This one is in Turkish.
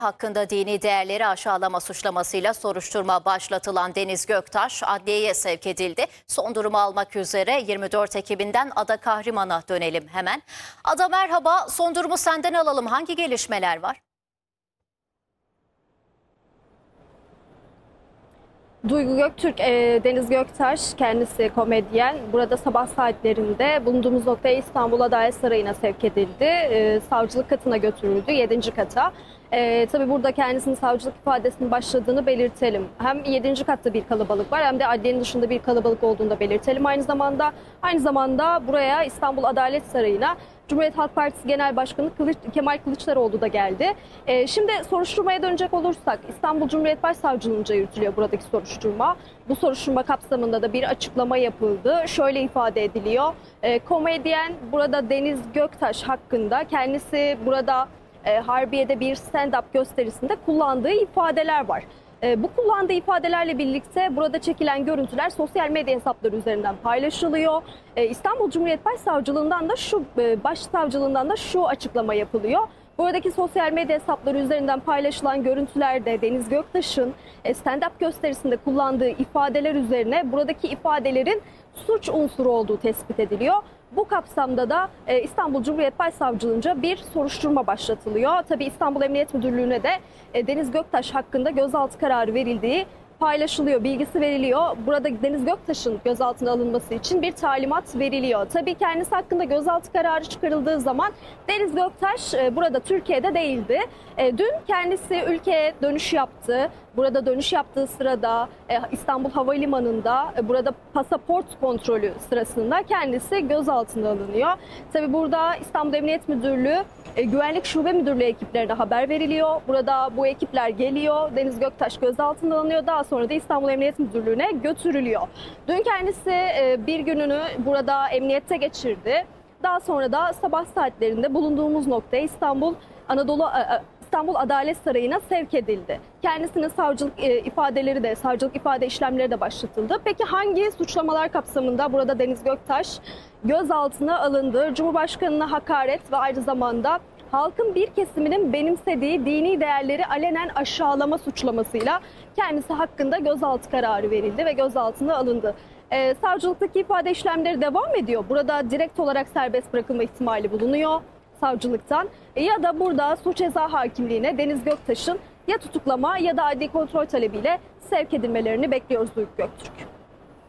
Hakkında dini değerleri aşağılama suçlamasıyla soruşturma başlatılan Deniz Göktaş adliyeye sevk edildi. Son durumu almak üzere 24 ekibinden Ada Kahraman'a dönelim hemen. Ada merhaba, son durumu senden alalım. Hangi gelişmeler var? Duygu Göktürk, Deniz Göktaş kendisi komedyen. Burada sabah saatlerinde bulunduğumuz noktaya İstanbul Adalet Sarayı'na sevk edildi. Savcılık katına götürüldü, 7. kata. Tabii burada kendisinin savcılık ifadesinin başladığını belirtelim. Hem 7. katta bir kalabalık var hem de adliyenin dışında bir kalabalık olduğunu da belirtelim. Aynı zamanda buraya İstanbul Adalet Sarayı'na Cumhuriyet Halk Partisi Genel Başkanı Kemal Kılıçdaroğlu da geldi. Şimdi soruşturmaya dönecek olursak İstanbul Cumhuriyet Başsavcılığınca yürütülüyor buradaki soruşturma. Bu soruşturma kapsamında da bir açıklama yapıldı. Şöyle ifade ediliyor. Komedyen burada Deniz Göktaş hakkında kendisi burada Harbiye'de bir stand-up gösterisinde kullandığı ifadeler var. Bu kullandığı ifadelerle birlikte burada çekilen görüntüler sosyal medya hesapları üzerinden paylaşılıyor. İstanbul Cumhuriyet Başsavcılığından da şu açıklama yapılıyor. Buradaki sosyal medya hesapları üzerinden paylaşılan görüntülerde Deniz Göktaş'ın stand-up gösterisinde kullandığı ifadeler üzerine buradaki ifadelerin suç unsuru olduğu tespit ediliyor. Bu kapsamda da İstanbul Cumhuriyet Başsavcılığınca bir soruşturma başlatılıyor. Tabii İstanbul Emniyet Müdürlüğü'ne de Deniz Göktaş hakkında gözaltı kararı verildiği paylaşılıyor, bilgisi veriliyor. Burada Deniz Göktaş'ın gözaltına alınması için bir talimat veriliyor. Tabii kendisi hakkında gözaltı kararı çıkarıldığı zaman Deniz Göktaş burada Türkiye'de değildi. Dün kendisi ülkeye dönüş yaptı. Burada dönüş yaptığı sırada İstanbul Havalimanı'nda burada pasaport kontrolü sırasında kendisi gözaltına alınıyor. Tabii burada İstanbul Emniyet Müdürlüğü Güvenlik Şube Müdürlüğü ekiplerine haber veriliyor. Burada bu ekipler geliyor. Deniz Göktaş gözaltına alınıyor. Daha sonra da İstanbul Emniyet Müdürlüğü'ne götürülüyor. Dün kendisi bir gününü burada emniyette geçirdi. Daha sonra da sabah saatlerinde bulunduğumuz noktaya İstanbul Adalet Sarayı'na sevk edildi. Kendisinin savcılık ifade işlemleri de başlatıldı. Peki hangi suçlamalar kapsamında burada Deniz Göktaş gözaltına alındı? Cumhurbaşkanına hakaret ve aynı zamanda halkın bir kesiminin benimsediği dini değerleri alenen aşağılama suçlamasıyla kendisi hakkında gözaltı kararı verildi ve gözaltına alındı. Savcılıktaki ifade işlemleri devam ediyor. Burada direkt olarak serbest bırakılma ihtimali bulunuyor savcılıktan ya da burada suç ceza hakimliğine Deniz Göktaş'ın ya tutuklama ya da adli kontrol talebiyle sevk edilmelerini bekliyoruz Duygu Göktürk.